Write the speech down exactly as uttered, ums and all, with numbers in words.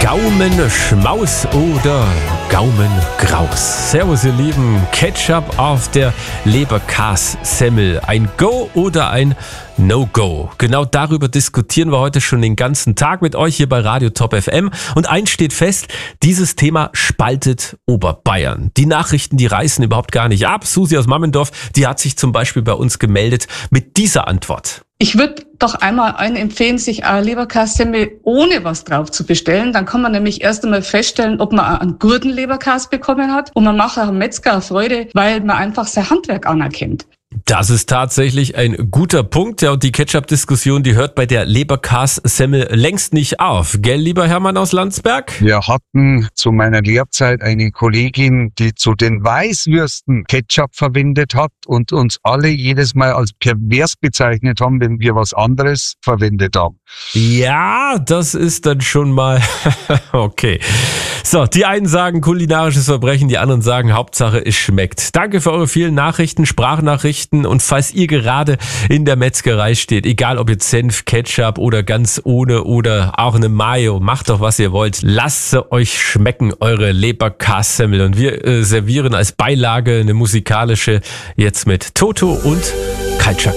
Gaumenschmaus oder Gaumengraus. Servus ihr Lieben, Ketchup auf der Leberkassemmel. Ein Go oder ein No-Go? Genau darüber diskutieren wir heute schon den ganzen Tag mit euch hier bei Radio Top F M. Und eins steht fest, dieses Thema spaltet Oberbayern. Die Nachrichten, die reißen überhaupt gar nicht ab. Susi aus Mammendorf, die hat sich zum Beispiel bei uns gemeldet mit dieser Antwort. Ich würde doch einmal allen empfehlen, sich eine Leberkassemmel ohne was drauf zu bestellen. Dann kann man nämlich erst einmal feststellen, ob man einen guten Leberkass bekommen hat. Und man macht auch einem Metzger eine Freude, weil man einfach sein Handwerk anerkennt. Das ist tatsächlich ein guter Punkt. Ja, und die Ketchup-Diskussion, die hört bei der Leberkassemmel längst nicht auf. Gell, lieber Hermann aus Landsberg? Wir hatten zu meiner Lehrzeit eine Kollegin, die zu den Weißwürsten Ketchup verwendet hat und uns alle jedes Mal als pervers bezeichnet haben, wenn wir was anderes verwendet haben. Ja, das ist dann schon mal okay. So, die einen sagen kulinarisches Verbrechen, die anderen sagen Hauptsache es schmeckt. Danke für eure vielen Nachrichten, Sprachnachrichten. Und falls ihr gerade in der Metzgerei steht, egal ob jetzt Senf, Ketchup oder ganz ohne oder auch eine Mayo, macht doch was ihr wollt. Lasst sie euch schmecken, eure Leberkassemmel. Und wir äh, servieren als Beilage eine musikalische jetzt mit Toto und Kaltschak.